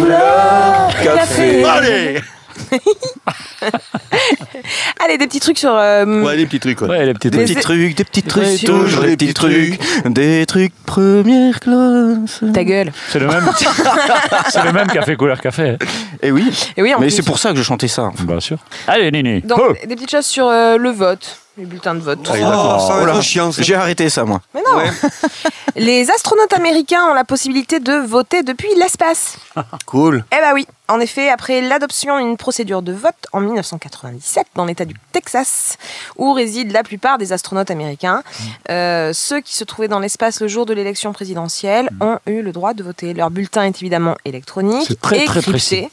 couleur café. Allez. Allez, des petits trucs sur... Ouais, des petits trucs. Ouais, les petits trucs. Des petits trucs, toujours des petits trucs. Des trucs première classe. Ta gueule. C'est le même. C'est le même café couleur café. Et oui. Et oui, en Mais plus. c'est pour ça que je chantais ça. Bien sûr. Allez, Nini. Donc, Oh. des petites choses sur le vote. Les bulletins de vote. Ah, d'accord. Ça va Voilà. être chiant. ça. J'ai arrêté ça, moi. Mais non. Les astronautes américains ont la possibilité de voter depuis l'espace. Cool. Eh ben oui, en effet, après l'adoption d'une procédure de vote en 1997 dans l'État du Texas, où résident la plupart des astronautes américains, ceux qui se trouvaient dans l'espace le jour de l'élection présidentielle ont eu le droit de voter. Leur bulletin est évidemment électronique, C'est très, très crypté, précis.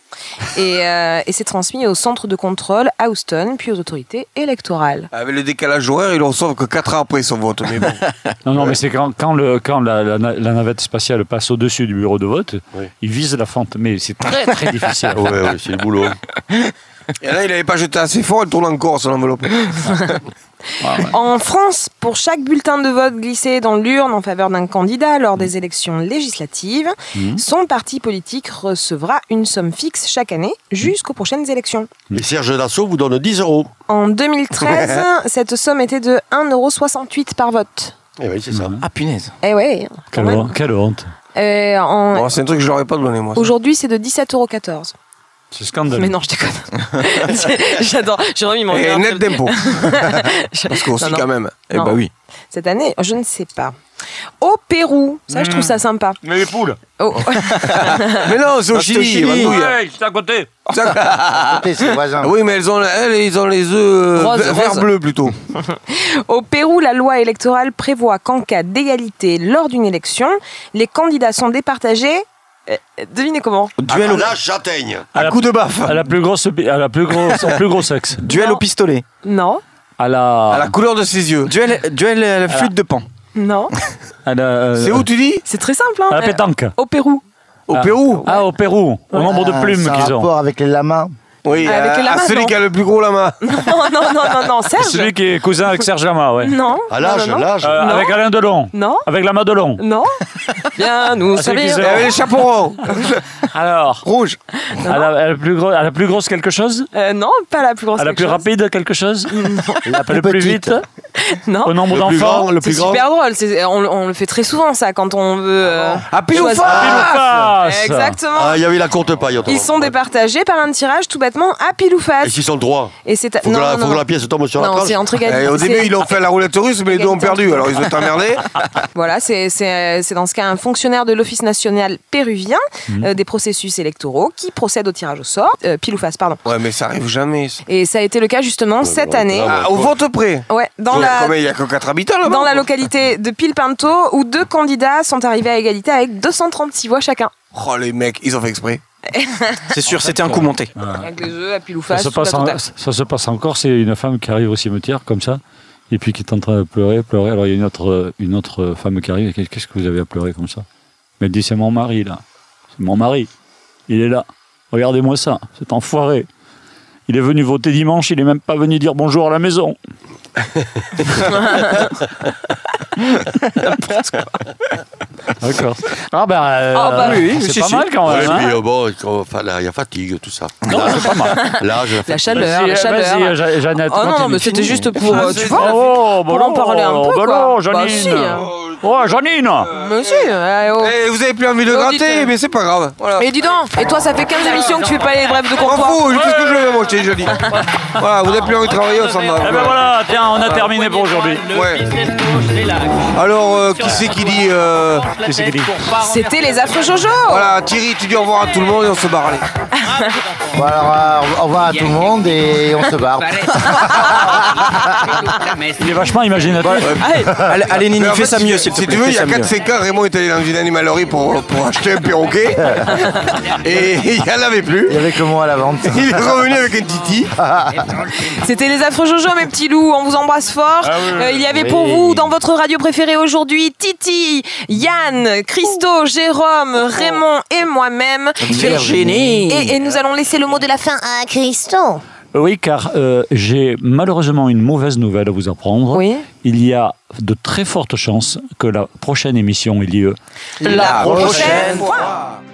et c'est transmis au centre de contrôle à Houston, puis aux autorités électorales. Avec le décalage horaire, ils le reçoivent que 4 ans après son vote. Mais bon. Non, mais c'est quand la navette spatiale passe au-dessus du bureau de vote, Oui. il vise la fente. Mais c'est très, très difficile. Ouais, c'est le boulot. Et là, il n'avait pas jeté assez fort, il tourne encore son enveloppe. En France, pour chaque bulletin de vote glissé dans l'urne en faveur d'un candidat lors des élections législatives, son parti politique recevra une somme fixe chaque année jusqu'aux prochaines élections. Et Serge Dassault vous donne 10 €. En 2013, cette somme était de 1,68 € par vote. Eh oui, c'est ça. Ah, punaise. Eh ouais. quand même. Quelle honte. Bon, c'est un truc que je n'aurais pas donné, moi. ça. Aujourd'hui, c'est de 17,14 €. C'est scandaleux. Mais non, je déconne. J'adore. J'ai remis mon Et cœur. net d'impôt. Parce qu'aussi, Non, non. quand même. Eh Non. bah oui. Cette année, je ne sais pas. Au Pérou, ça, je trouve ça sympa. Mais les poules. Oh. Mais non, c'est au c'est au Chili. Chili. Bandouille. Ouais, c'est à côté. C'est voisin. Oui, mais ils ont les œufs Rose, vert rose. bleu plutôt. Au Pérou, la loi électorale prévoit qu'en cas d'égalité lors d'une élection, les candidats sont départagés. Devinez comment? Duel, À au, la châtaigne. À la Coup de baffe. À la plus grosse, au plus gros sexe. duel Non. au pistolet. Non, À la. À la couleur de ses yeux. Duel à la flûte de pan. non. à la- C'est où tu dis? C'est très simple. Hein. À la pétanque. Au Pérou. Au Ah. Pérou. Ah, au Pérou. Au nombre de plumes C'est un qu'ils ont. rapport avec les lamas. Oui, Avec les lamas, celui non. qui a le plus gros lama. Non, Serge. Celui qui est cousin avec Serge Lama, ouais. Non. À l'âge, non, non. l'âge. Non. Avec Alain Delon. Non. Avec la Madelon. Non. Bien, nous Ah, c'est qui, savons. c'est- Il y avait les chaperons. Alors. Rouge. À la plus grosse quelque chose. Non, pas la plus grosse. À la quelque plus chose. rapide quelque chose. Le plus petite. vite. Non. Au nombre Le plus d'enfants. grand, le C'est plus grand. super drôle. On le fait très souvent, ça, quand on veut. À pile ou choisir- face. Pile ou face. Exactement. Ah, il y avait la courte paille. autrement. Ils sont départagés par un tirage tout bêtement à pile ou Et face. s'ils sont droits, Et c'est faut que la pièce tombe sur la non, tranche. c'est entre Et au début, ils ont fait la roulette russe, mais les deux ont perdu. Alors, ils ont emmerdé. Voilà, c'est dans ce cas un fonctionnaire de l'Office national péruvien des processus électoraux qui procède au tirage au sort, pile ou face, pardon. Ouais, mais ça arrive jamais. ça. Et ça a été le cas justement cette bon, année. là, Ah, au vote près. Ouais, dans Il y a que 4 habitants là-bas. dans la localité de Pilpinto, où deux candidats sont arrivés à égalité avec 236 voix chacun. Oh, les mecs, ils ont fait exprès. C'est sûr, c'était un coup monté. Avec les œufs à pile ou Ça face. se, toute la passe totale. ça se passe encore, c'est une femme qui arrive au cimetière comme ça, et puis qui est en train de pleurer. Alors il y a une autre femme qui arrive, et qu'est-ce que vous avez à pleurer comme ça? Mais elle dit, c'est mon mari là, c'est mon mari, il est là, regardez-moi ça, cet enfoiré. Il est venu voter dimanche, il est même pas venu dire bonjour à la maison. D'accord. Ah ben, Ah bah oui, c'est si, pas si. mal quand Ouais, même. et puis, hein. bon, enfin, là, il y a fatigue, tout ça. Non, c'est pas mal. L'âge, La fatigue. chaleur, la Vas-y, chaleur. Jeannette, Oh non, continue. mais c'était juste pour, tu vois, Oh, pour en parler un peu, bah quoi. non, Bah, Janine. si, hein. Oh, Janine. Mais si, oh. Eh, vous avez plus envie de Oh, dites, gratter, mais c'est pas grave. Voilà. Et dis donc, et toi, ça fait 15 émissions que tu fais pas les brefs de M'en comptoir. fous, je fais ce que je veux, moi, je t'ai déjà dit. Voilà, vous avez plus envie de travailler, on s'en va. Eh ben voilà, tiens, on a terminé pour aujourd'hui. Ouais. Alors, qui c'est qui dit Qu'est-ce qu'il dit? C'était les affreux Jojo. Voilà, Thierry, tu dis au revoir à tout le monde et on se barre, allez. Bon, alors, au revoir à tout le monde et on se barre. Il est vachement imaginatif. Allez, Nini, Mais en fais fait, ça mieux, s'il te Si plaît. tu veux, il y fais a ça mieux. 4-5 ans, Raymond est allé dans une animalerie pour acheter un perroquet. Et il n'y en avait plus. Il y avait que moi à la vente. Il est revenu avec un titi. C'était les affreux Jojo, mes petits loups. On vous embrasse fort. Il y avait pour vous, dans votre radio préférée aujourd'hui, Titi, Yann, Christo, Jérôme, Raymond et moi-même. Virginie. Et nous allons laisser le mot de la fin à Christo. Oui, car j'ai malheureusement une mauvaise nouvelle à vous apprendre. Oui. Il y a de très fortes chances que la prochaine émission ait lieu La prochaine prochaine fois.